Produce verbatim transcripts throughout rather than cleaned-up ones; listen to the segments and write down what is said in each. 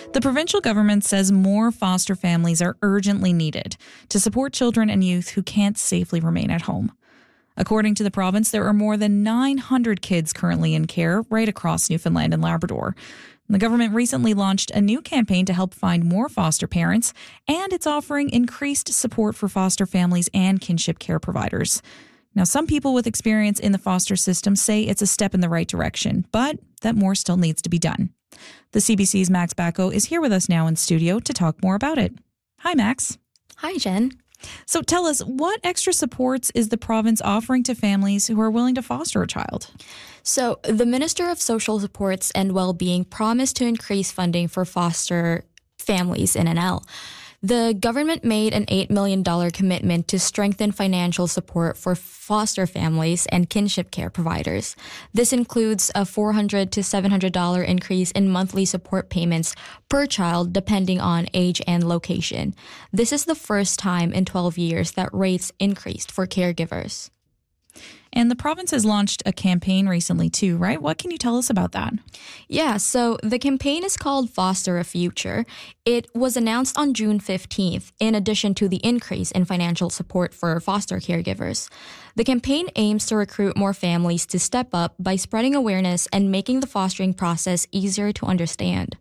The provincial government says more foster families are urgently needed to support children and youth who can't safely remain at home. According to the province, there are more than nine hundred kids currently in care right across Newfoundland and Labrador. The government recently launched a new campaign to help find more foster parents, and it's offering increased support for foster families and kinship care providers. Now, some people with experience in the foster system say it's a step in the right direction, but that more still needs to be done. The C B C's Max Bacco is here with us now in studio to talk more about it. Hi, Max. Hi, Jen. So tell us, what extra supports is the province offering to families who are willing to foster a child? So the Minister of Social Supports and Wellbeing promised to increase funding for foster families in N L. The government made an eight million dollars commitment to strengthen financial support for foster families and kinship care providers. This includes a four hundred to seven hundred dollars increase in monthly support payments per child depending on age and location. This is the first time in twelve years that rates increased for caregivers. And the province has launched a campaign recently too, right? What can you tell us about that? Yeah, so the campaign is called Foster a Future. It was announced on June fifteenth, in addition to the increase in financial support for foster caregivers. The campaign aims to recruit more families to step up by spreading awareness and making the fostering process easier to understand.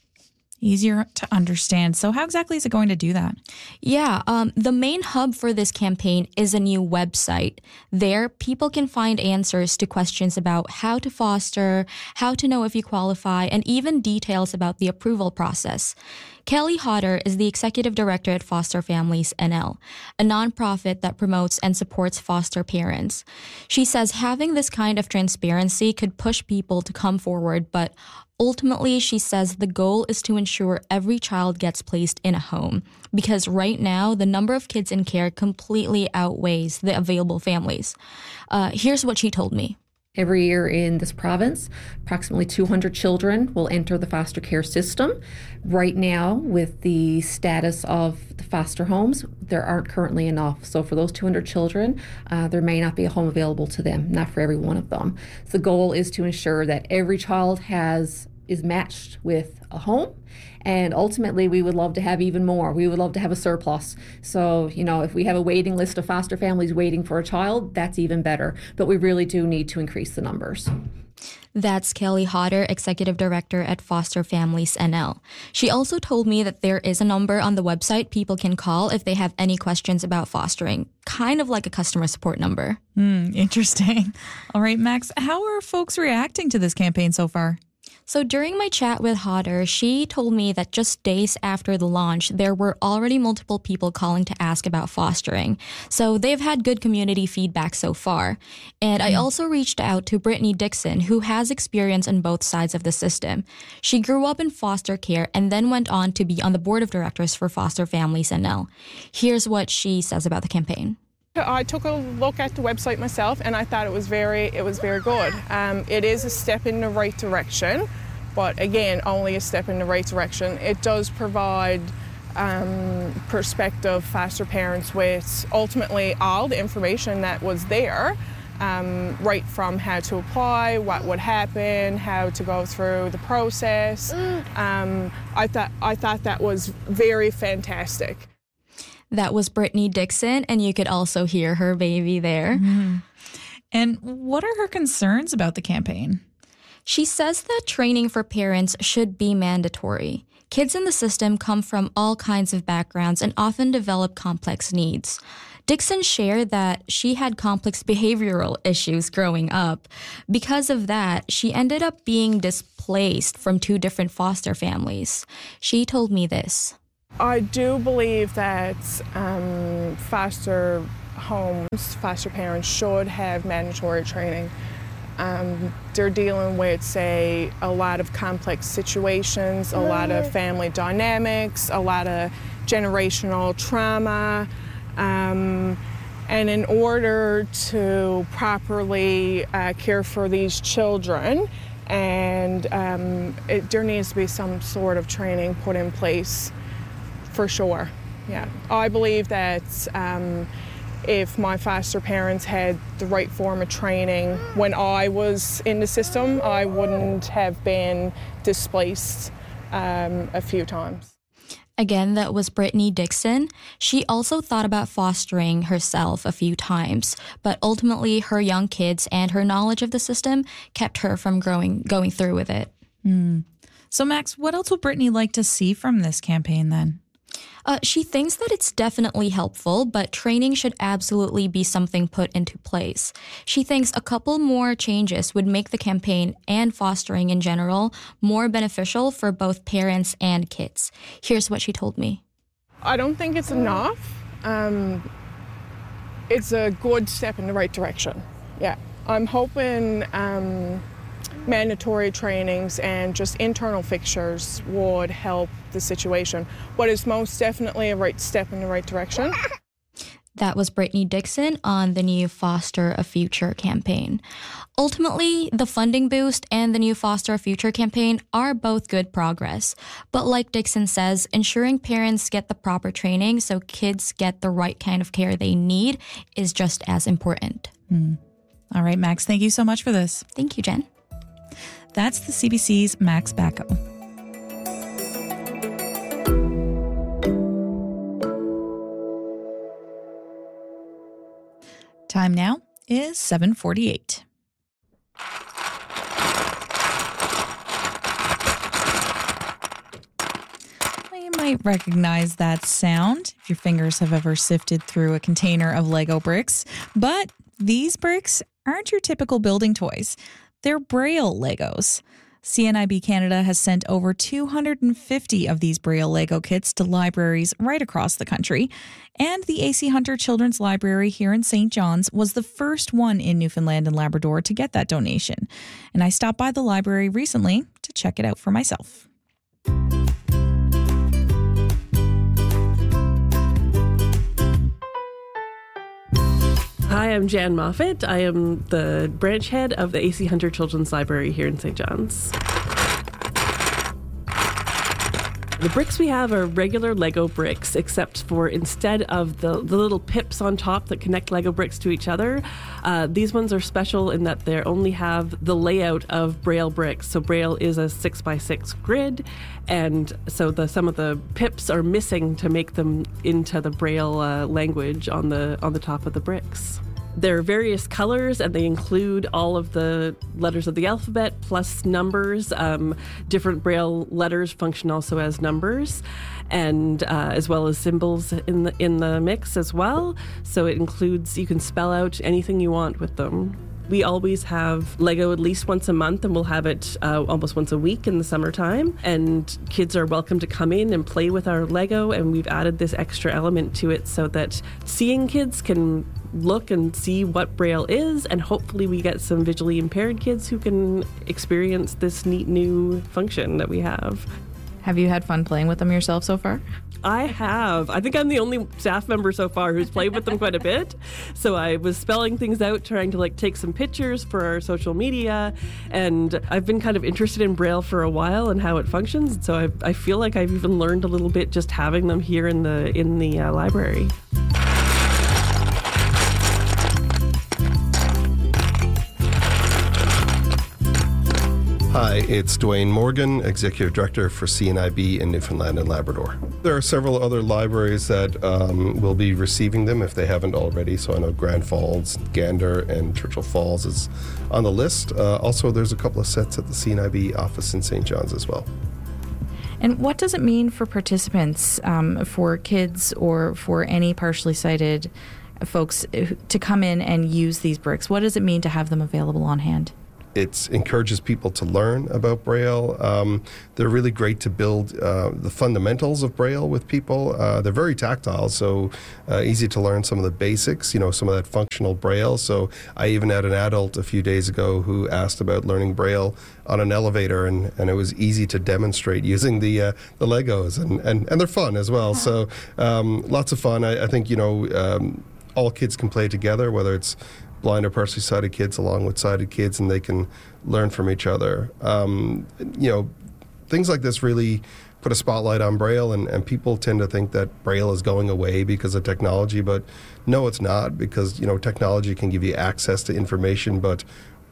Easier to understand. So how exactly is it going to do that? Yeah, um, the main hub for this campaign is a new website. There, people can find answers to questions about how to foster, how to know if you qualify, and even details about the approval process. Kelly Hodder is the executive director at Foster Families N L, a nonprofit that promotes and supports foster parents. She says having this kind of transparency could push people to come forward, but ultimately, she says the goal is to ensure every child gets placed in a home, because right now the number of kids in care completely outweighs the available families. Uh, here's what she told me. Every year in this province, approximately two hundred children will enter the foster care system. Right now, with the status of the foster homes, there aren't currently enough. So for those two hundred children, uh, there may not be a home available to them, not for every one of them. So the goal is to ensure that every child has is matched with a home. And ultimately, we would love to have even more. We would love to have a surplus. So, you know, if we have a waiting list of foster families waiting for a child, that's even better. But we really do need to increase the numbers. That's Kelly Hodder, Executive Director at Foster Families N L. She also told me that there is a number on the website people can call if they have any questions about fostering, kind of like a customer support number. Mm, interesting. All right, Max, how are folks reacting to this campaign so far? So during my chat with Hodder, she told me that just days after the launch, there were already multiple people calling to ask about fostering. So they've had good community feedback so far. And I also reached out to Brittany Dixon, who has experience on both sides of the system. She grew up in foster care and then went on to be on the board of directors for Foster Families N L. Here's what she says about the campaign. I took a look at the website myself, and I thought it was very, it was very good. Um, it is a step in the right direction, but again, only a step in the right direction. It does provide um, prospective foster parents with ultimately all the information that was there, um, right from how to apply, what would happen, how to go through the process. Um, I thought, I thought that was very fantastic. That was Brittany Dixon, and you could also hear her baby there. Mm-hmm. And what are her concerns about the campaign? She says that training for parents should be mandatory. Kids in the system come from all kinds of backgrounds and often develop complex needs. Dixon shared that she had complex behavioral issues growing up. Because of that, she ended up being displaced from two different foster families. She told me this. I do believe that um, foster homes, foster parents should have mandatory training. Um, they're dealing with, say, a lot of complex situations, a lot of family dynamics, a lot of generational trauma. Um, and in order to properly uh, care for these children, and um, it, there needs to be some sort of training put in place. For sure, yeah. I believe that um, if my foster parents had the right form of training when I was in the system, I wouldn't have been displaced um, a few times. Again, that was Brittany Dixon. She also thought about fostering herself a few times, but ultimately her young kids and her knowledge of the system kept her from growing, going through with it. Mm. So, Max, what else would Brittany like to see from this campaign then? Uh, she thinks that it's definitely helpful, but training should absolutely be something put into place. She thinks a couple more changes would make the campaign and fostering in general more beneficial for both parents and kids. Here's what she told me. I don't think it's enough. Um, it's a good step in the right direction. Yeah, I'm hoping um, mandatory trainings and just internal fixtures would help the situation, but it's most definitely a right step in the right direction. That was Brittany Dixon on the new Foster a Future campaign. Ultimately, the funding boost and the new Foster a Future campaign are both good progress. But like Dixon says, ensuring parents get the proper training so kids get the right kind of care they need is just as important. Mm. All right, Max, thank you so much for this. Thank you, Jen. That's the C B C's Max Bacco. Time now is seven forty-eight. You might recognize that sound if your fingers have ever sifted through a container of Lego bricks. But these bricks aren't your typical building toys. They're Braille Legos. C N I B Canada has sent over two hundred fifty of these Braille Lego kits to libraries right across the country. And the A C Hunter Children's Library here in Saint John's was the first one in Newfoundland and Labrador to get that donation. And I stopped by the library recently to check it out for myself. Hi, I'm Jan Moffat. I am the branch head of the A C Hunter Children's Library here in Saint John's. The bricks we have are regular Lego bricks, except for instead of the, the little pips on top that connect Lego bricks to each other, uh, these ones are special in that they only have the layout of Braille bricks. So Braille is a six by six grid, and so the some of the pips are missing to make them into the Braille uh, language on the on the top of the bricks. There are various colors, and they include all of the letters of the alphabet plus numbers. Um, different Braille letters function also as numbers, and uh, as well as symbols in the in the mix as well. So it includes, you can spell out anything you want with them. We always have Lego at least once a month, and we'll have it uh, almost once a week in the summertime. And kids are welcome to come in and play with our Lego, and we've added this extra element to it so that seeing kids can look and see what Braille is, and hopefully we get some visually impaired kids who can experience this neat new function that we have. Have you had fun playing with them yourself so far? I have. I think I'm the only staff member so far who's played with them quite a bit. So I was spelling things out, trying to like take some pictures for our social media, and I've been kind of interested in Braille for a while and how it functions. So I, I feel like I've even learned a little bit just having them here in the in the uh, library. Hi, it's Dwayne Morgan, Executive Director for C N I B in Newfoundland and Labrador. There are several other libraries that um, will be receiving them if they haven't already. So I know Grand Falls, Gander, and Churchill Falls is on the list. Uh, also, there's a couple of sets at the C N I B office in Saint John's as well. And what does it mean for participants, um, for kids or for any partially sighted folks to come in and use these bricks? What does it mean to have them available on hand? It encourages people to learn about Braille. Um, they're really great to build uh, the fundamentals of Braille with people. Uh, they're very tactile, so uh, easy to learn some of the basics, you know, some of that functional Braille. So I even had an adult a few days ago who asked about learning Braille on an elevator, and, and it was easy to demonstrate using the uh, the Legos, and, and, and they're fun as well. So um, lots of fun. I, I think, you know, um, all kids can play together, whether it's blind or partially sighted kids along with sighted kids, and they can learn from each other. Um, you know, things like this really put a spotlight on Braille, and, and people tend to think that Braille is going away because of technology, but no, it's not, because, you know, technology can give you access to information, but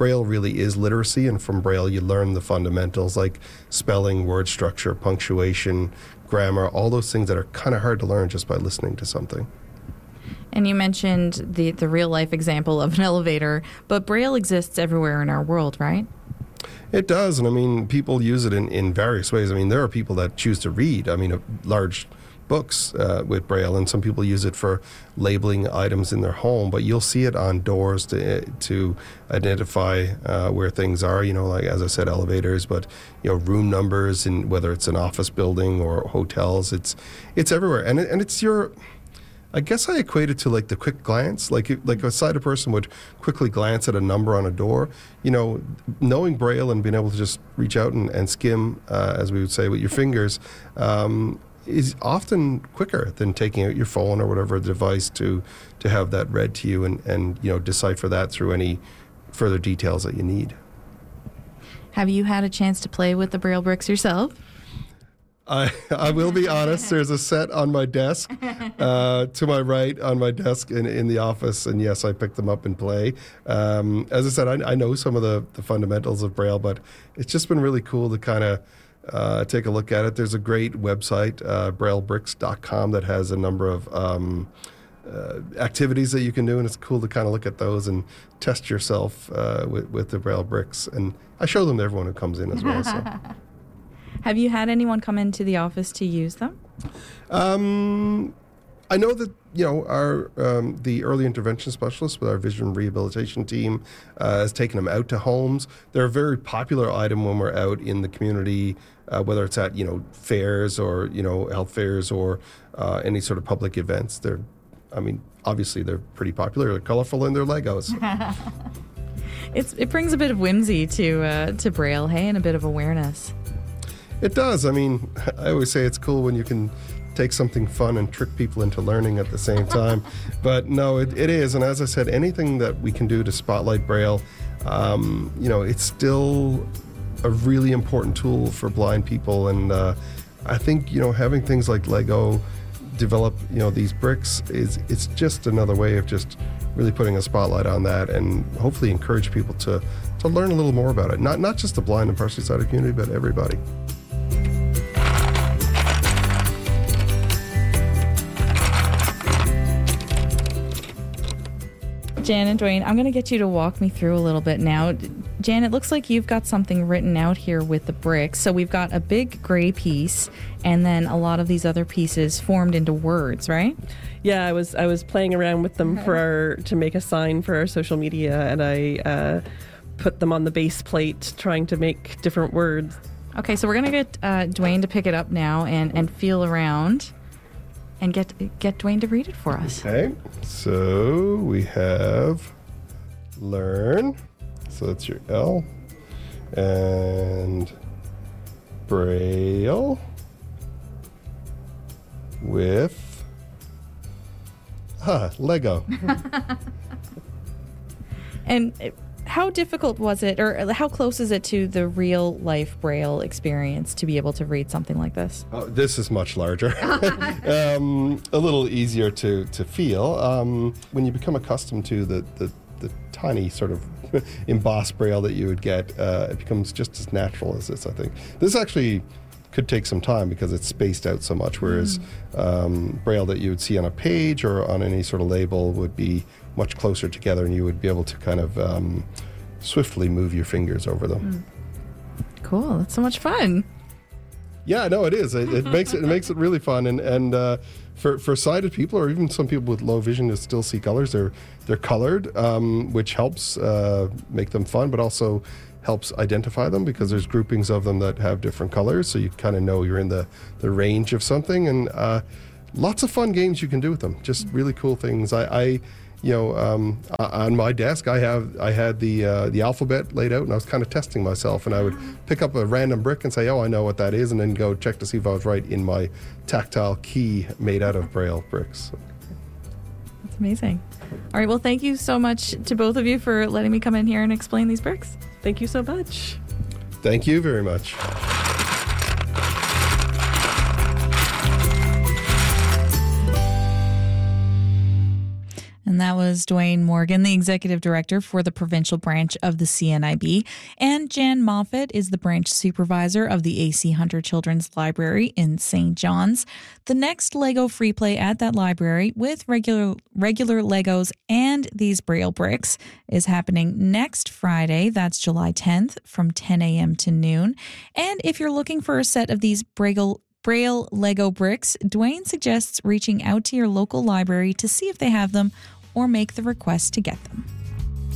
Braille really is literacy, and from Braille you learn the fundamentals like spelling, word structure, punctuation, grammar, all those things that are kind of hard to learn just by listening to something. And you mentioned the, the real-life example of an elevator, but Braille exists everywhere in our world, right? It does, and I mean, people use it in, in various ways. I mean, there are people that choose to read, I mean, uh, large books uh, with Braille, and some people use it for labeling items in their home, but you'll see it on doors to to identify uh, where things are, you know, like, as I said, elevators, but, you know, room numbers, and whether it's an office building or hotels, it's it's everywhere. And, it, and it's your... I guess I equate it to like the quick glance, like like a sighted person would quickly glance at a number on a door. You know, knowing Braille and being able to just reach out and, and skim, uh, as we would say, with your fingers, um, is often quicker than taking out your phone or whatever device to to have that read to you and, and you know, decipher that through any further details that you need. Have you had a chance to play with the Braille bricks yourself? I, I will be honest, there's a set on my desk, uh, to my right on my desk in, in the office, and yes, I pick them up and play. Um, as I said, I, I know some of the, the fundamentals of Braille, but it's just been really cool to kind of uh, take a look at it. There's a great website, uh, braille bricks dot com, that has a number of um, uh, activities that you can do, and it's cool to kind of look at those and test yourself uh, with, with the Braille bricks. And I show them to everyone who comes in as well. So. Have you had anyone come into the office to use them? Um, I know that, you know, our um, the early intervention specialist with our vision rehabilitation team uh, has taken them out to homes. They're a very popular item when we're out in the community, uh, whether it's at, you know, fairs or, you know, health fairs or uh, any sort of public events. They're, I mean, obviously they're pretty popular. They're colorful and they're Legos. It's it brings a bit of whimsy to uh, to Braille, hey, and a bit of awareness. It does. I mean, I always say it's cool when you can take something fun and trick people into learning at the same time. But no, it, it is. And as I said, anything that we can do to spotlight Braille, um, you know, it's still a really important tool for blind people. And uh, I think, you know, having things like Lego develop, you know, these bricks, is it's just another way of just really putting a spotlight on that and hopefully encourage people to, to learn a little more about it. Not, not just the blind and partially sighted community, but everybody. Jan and Dwayne, I'm going to get you to walk me through a little bit now. Jan, it looks like you've got something written out here with the bricks. So we've got a big gray piece and then a lot of these other pieces formed into words, right? Yeah, I was I was playing around with them for our, to make a sign for our social media, and I uh, put them on the base plate trying to make different words. Okay, so we're going to get uh, Dwayne to pick it up now and, and feel around. And get get Dwayne to read it for us. Okay, so we have learn, so that's your L, and Braille with, huh, Lego. And how difficult was it, or how close is it to the real life Braille experience to be able to read something like this? Oh, this is much larger. um, a little easier to, to feel. Um, when you become accustomed to the, the, the tiny sort of embossed Braille that you would get, uh, it becomes just as natural as this, I think. This actually could take some time because it's spaced out so much, whereas mm. um, Braille that you would see on a page or on any sort of label would be much closer together, and you would be able to kind of um, swiftly move your fingers over them. Mm. Cool, that's so much fun. Yeah, no, it is. It, it makes it, it makes it really fun, and and uh, for for sighted people or even some people with low vision to still see colors, they're they're colored, um, which helps uh, make them fun, but also helps identify them because there's groupings of them that have different colors, so you kind of know you're in the the range of something, and uh, lots of fun games you can do with them. Just really cool things. I. I You know, um, on my desk, I have I had the uh, the alphabet laid out, and I was kind of testing myself. And I would pick up a random brick and say, "Oh, I know what that is," and then go check to see if I was right in my tactile key made out of Braille bricks. That's amazing. All right, well, thank you so much to both of you for letting me come in here and explain these bricks. Thank you so much. Thank you very much. And that was was Dwayne Morgan, the executive director for the provincial branch of the C N I B, and Jan Moffat is the branch supervisor of the A C Hunter Children's Library in Saint John's. The next Lego Free Play at that library with regular regular Legos and these Braille bricks is happening next Friday. That's July tenth from ten a.m. to noon. And if you're looking for a set of these Braille Braille Lego bricks, Dwayne suggests reaching out to your local library to see if they have them or make the request to get them.